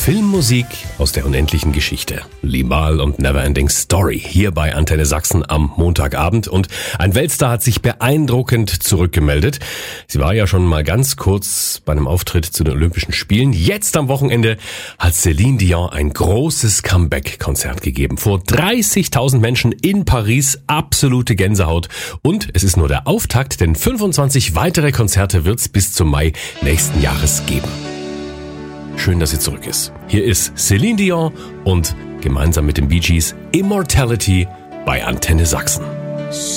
Filmmusik aus der unendlichen Geschichte. Limahl und Neverending Story hier bei Antenne Sachsen am Montagabend. Und ein Weltstar hat sich beeindruckend zurückgemeldet. Sie war ja schon mal ganz kurz bei einem Auftritt zu den Olympischen Spielen. Jetzt am Wochenende hat Céline Dion ein großes Comeback-Konzert gegeben. Vor 30.000 Menschen in Paris. Absolute Gänsehaut. Und es ist nur der Auftakt, denn 25 weitere Konzerte wird es bis zum Mai nächsten Jahres geben. Schön, dass sie zurück ist. Hier ist Céline Dion und gemeinsam mit den Bee Gees Immortality bei Antenne Sachsen.